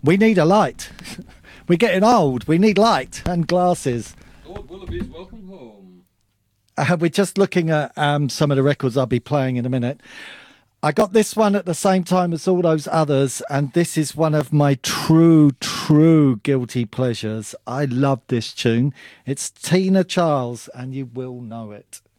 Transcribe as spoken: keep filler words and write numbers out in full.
We need a light. We're getting old. We need light and glasses. Lord Willoughby's Welcome Home. Uh, we're just looking at um, some of the records I'll be playing in a minute. I got this one at the same time as all those others, and this is one of my true, true guilty pleasures. I love this tune. It's Tina Charles, and you will know it.